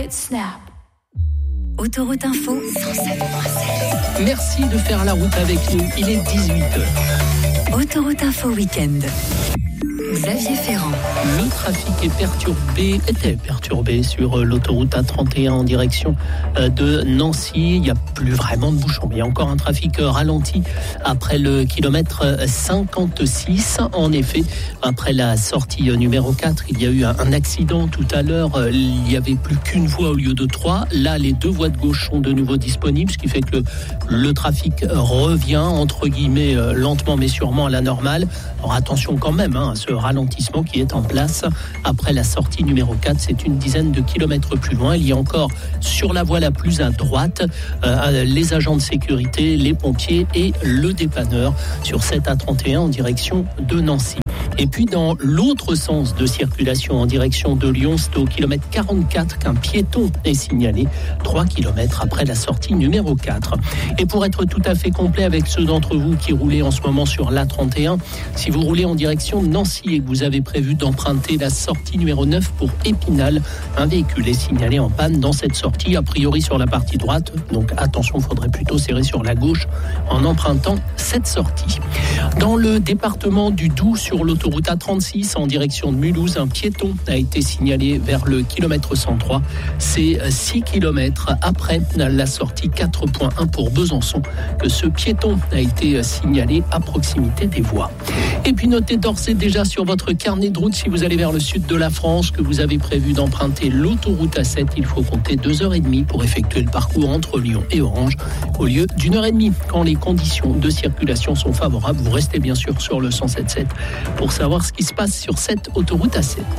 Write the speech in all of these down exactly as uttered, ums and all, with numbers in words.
it snap. Autoroute Info cent sept virgule sept. Merci de faire la route avec nous, il est dix-huit heures. Autoroute Info Week-end. Xavier Ferrand. Le trafic est perturbé, était perturbé sur l'autoroute A trente et un en direction de Nancy. Il n'y a plus vraiment de bouchons, mais il y a encore un trafic ralenti après le kilomètre cinquante-six. En effet, après la sortie numéro quatre, il y a eu un accident tout à l'heure. Il n'y avait plus qu'une voie au lieu de trois. Là, les deux voies de gauche sont de nouveau disponibles, ce qui fait que le, le trafic revient, entre guillemets, lentement mais sûrement à la normale. Alors attention quand même hein, à ce ralentissement qui est en place après la sortie numéro quatre. C'est une dizaine de kilomètres plus loin. Il y a encore sur la voie la plus à droite euh, les agents de sécurité, les pompiers et le dépanneur sur cette A trente et un en direction de Nancy. Et puis dans l'autre sens de circulation en direction de Lyon, c'est au kilomètre quarante-quatre qu'un piéton est signalé, trois kilomètres après la sortie numéro quatre. Et pour être tout à fait complet avec ceux d'entre vous qui roulez en ce moment sur l'A trente et un, si vous roulez en direction de Nancy et que vous avez prévu d'emprunter la sortie numéro neuf pour Épinal, un véhicule est signalé en panne dans cette sortie, a priori sur la partie droite. Donc attention, il faudrait plutôt serrer sur la gauche en empruntant cette sortie. Dans le département du Doubs, sur l'autoroute A trente-six en direction de Mulhouse, un piéton a été signalé vers le kilomètre cent trois. C'est six kilomètres après la sortie quatre point un pour Besançon que ce piéton a été signalé à proximité des voies. Et puis notez d'ores et déjà sur votre carnet de route, si vous allez vers le sud de la France, que vous avez prévu d'emprunter l'autoroute A sept, il faut compter deux heures trente pour effectuer le parcours entre Lyon et Orange, au lieu d'une heure trente. Quand les conditions de circulation sont favorables, vous restez bien sûr sur le cent sept virgule sept pour savoir ce qui se passe sur cette autoroute A sept.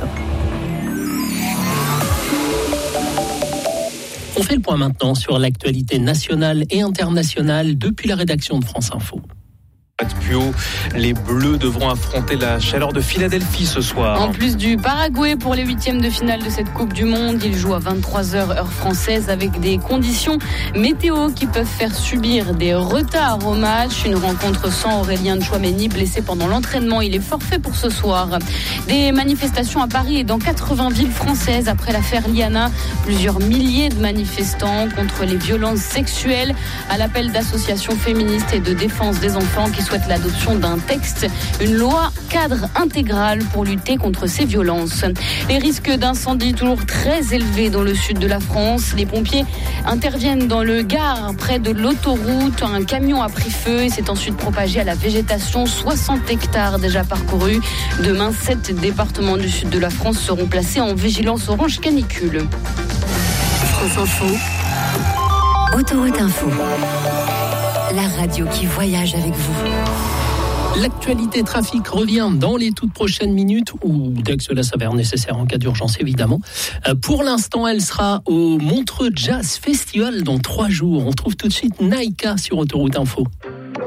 On fait le point maintenant sur l'actualité nationale et internationale depuis la rédaction de France Info. Plus haut, les Bleus devront affronter la chaleur de Philadelphie ce soir. En plus du Paraguay pour les huitièmes de finale de cette Coupe du Monde, ils jouent à vingt-trois heures heure française avec des conditions météo qui peuvent faire subir des retards au match. Une rencontre sans Aurélien Tchouaméni, blessé pendant l'entraînement. Il est forfait pour ce soir. Des manifestations à Paris et dans quatre-vingts villes françaises après l'affaire Liana. Plusieurs milliers de manifestants contre les violences sexuelles à l'appel d'associations féministes et de défense des enfants qui souhaite l'adoption d'un texte, une loi cadre intégrale pour lutter contre ces violences. Les risques d'incendie toujours très élevés dans le sud de la France. Les pompiers interviennent dans le Gard, près de l'autoroute. Un camion a pris feu et s'est ensuite propagé à la végétation. soixante hectares déjà parcourus. Demain, sept départements du sud de la France seront placés en vigilance orange canicule. France Info. Autoroute Info. La radio qui voyage avec vous. L'actualité trafic revient dans les toutes prochaines minutes, ou dès que cela s'avère nécessaire en cas d'urgence évidemment. Euh, pour l'instant, elle sera au Montreux Jazz Festival dans trois jours. On trouve tout de suite Naïka sur Autoroute Info.